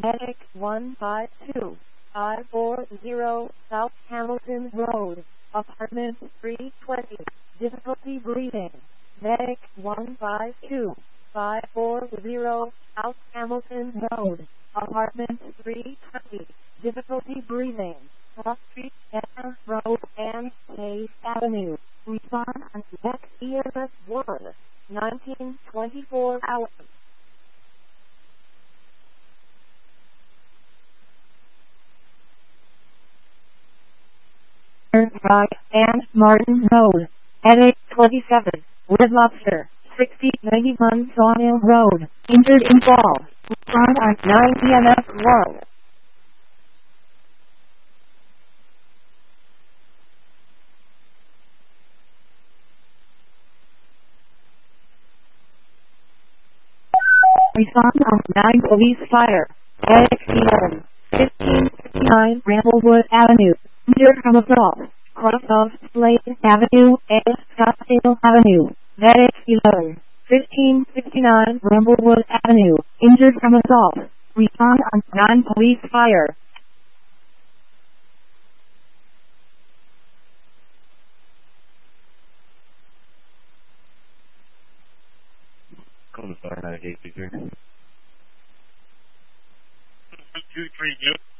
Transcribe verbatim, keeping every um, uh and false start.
Medic one five two five four zero South Hamilton Road, apartment three twenty, difficulty breathing. Medic one five two five four zero South Hamilton Road, apartment three twenty, difficulty breathing. Cross Street, Anna Road, and Hayes Avenue. Respond on next E M S one, nineteen twenty-four hours. Drive and Martin Road, Headache twenty-seven, Red Lobster, sixty ninety-one Sawmill Road, injured in fall. Respond on nine E M S one. Respond on nine Police Fire, Headache eleven, fifteen fifty-nine Ramblewood Avenue, injured from assault. Cross of Slade Avenue and Scottsdale Avenue, Medic eleven, fifteen sixty-nine Ramblewood Avenue, injured from assault. Respond on nine Police Fire. Call the fire, not a gate, two three zero.